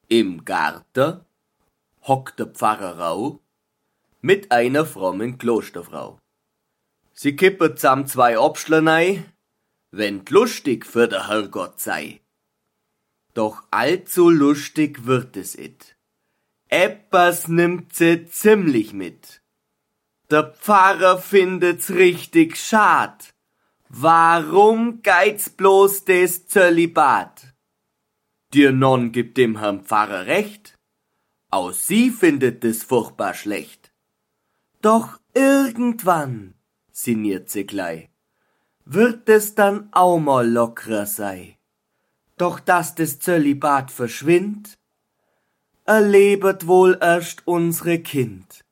Im Garten hockt der Pfarrer Rau mit einer frommen Klosterfrau. Sie kippet samt 2 Obstler nei, wenn't lustig für der Herrgott sei. Doch allzu lustig wird es it. Eppers nimmt sie ziemlich mit. Der Pfarrer findet's richtig schad. Warum geht's bloß des Zölibat? Dir Nonn gibt dem Herrn Pfarrer recht. Auch sie findet es furchtbar schlecht. Doch irgendwann, sinniert sie gleich, wird es dann auch mal lockerer sei. Doch dass des Zölibat verschwindt, erlebet wohl erst unsere Kind.